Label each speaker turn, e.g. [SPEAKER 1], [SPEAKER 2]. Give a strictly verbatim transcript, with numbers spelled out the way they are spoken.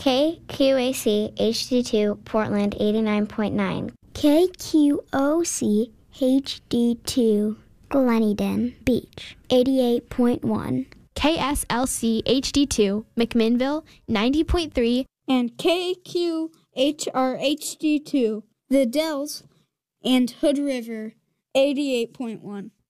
[SPEAKER 1] K Q A C H D two, Portland eighty-nine point nine.
[SPEAKER 2] K Q O C H D two, Gleneden Beach eighty-eight point one.
[SPEAKER 3] K S L C H D two, McMinnville ninety point three.
[SPEAKER 4] And K Q H R H D two, The Dells and Hood River eighty-eight point one.